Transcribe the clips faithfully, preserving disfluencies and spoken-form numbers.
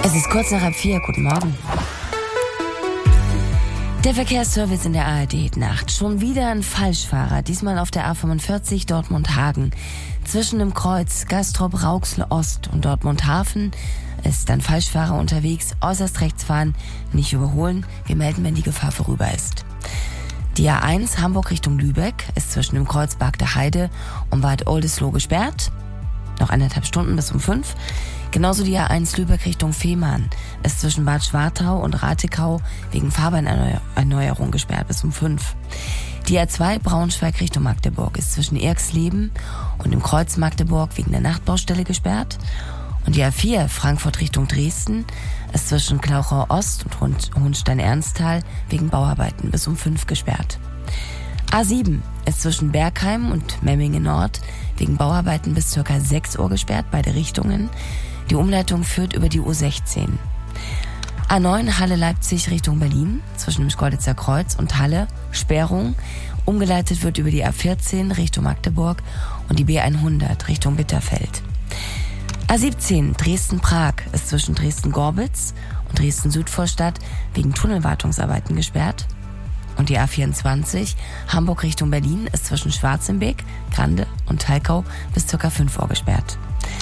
Es ist kurz nach halb vier. Guten Morgen. Der Verkehrsservice in der A R D-Nacht. Schon wieder ein Falschfahrer, diesmal auf der A fünfundvierzig Dortmund-Hagen. Zwischen dem Kreuz Gastrop-Rauxel-Ost und Dortmund-Hafen ist ein Falschfahrer unterwegs. Äußerst rechts fahren, nicht überholen. Wir melden, wenn die Gefahr vorüber ist. Die A eins Hamburg Richtung Lübeck ist zwischen dem Kreuz Bargter Heide und Bad Oldesloe gesperrt. Noch eineinhalb Stunden bis um fünf. Genauso die A eins Lübeck Richtung Fehmarn ist zwischen Bad Schwartau und Ratekau wegen Fahrbahnerneuerung gesperrt bis um fünf. Die A zwei Braunschweig Richtung Magdeburg ist zwischen Erxleben und dem Kreuz Magdeburg wegen der Nachtbaustelle gesperrt. Und die A vier Frankfurt Richtung Dresden ist zwischen Klauchau Ost und Hohenstein-Ernsthal wegen Bauarbeiten bis um fünf gesperrt. A sieben ist zwischen Bergheim und Memmingen Nord wegen Bauarbeiten bis ca. sechs Uhr gesperrt, beide Richtungen. Die Umleitung führt über die U sechzehn. A neun Halle-Leipzig Richtung Berlin, zwischen dem Schkeuditzer Kreuz und Halle, Sperrung. Umgeleitet wird über die A vierzehn Richtung Magdeburg und die B hundert Richtung Bitterfeld. A siebzehn Dresden-Prag ist zwischen Dresden-Gorbitz und Dresden-Südvorstadt wegen Tunnelwartungsarbeiten gesperrt. Und die A vierundzwanzig Hamburg Richtung Berlin ist zwischen Schwarzenbeek, Grande und Talkau bis ca. fünf Uhr gesperrt.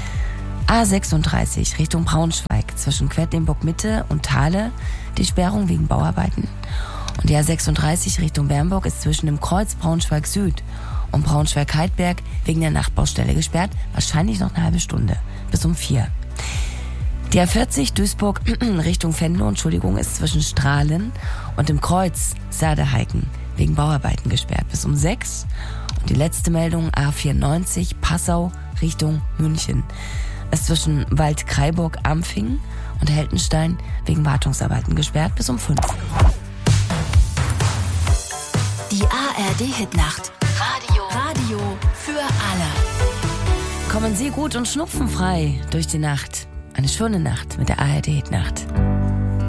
A sechsunddreißig Richtung Braunschweig zwischen Quedlinburg-Mitte und Thale, die Sperrung wegen Bauarbeiten. Und die A sechsunddreißig Richtung Bernburg ist zwischen dem Kreuz Braunschweig Süd und Braunschweig-Heidberg wegen der Nachtbaustelle gesperrt, wahrscheinlich noch eine halbe Stunde, bis um vier. Die A vierzig Duisburg Richtung Venlo, Entschuldigung, ist zwischen Strahlen und dem Kreuz Saarderheiken wegen Bauarbeiten gesperrt bis um sechs. Und die letzte Meldung A vierundneunzig Passau Richtung München ist zwischen Waldkraiburg-Ampfing und Heldenstein wegen Wartungsarbeiten gesperrt bis um fünf. Die A R D-Hitnacht. Radio. Radio für alle. Kommen Sie gut und schnupfenfrei durch die Nacht. Eine schöne Nacht mit der A R D-Hitnacht.